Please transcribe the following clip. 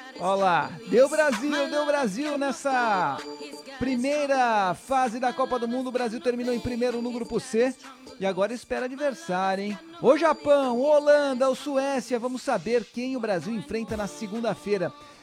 Olha lá, deu Brasil nessa primeira fase da Copa do Mundo. O Brasil terminou em primeiro no grupo C e agora espera adversário, hein? O Japão, Holanda, ou Suécia, vamos saber quem o Brasil enfrenta na segunda-feira.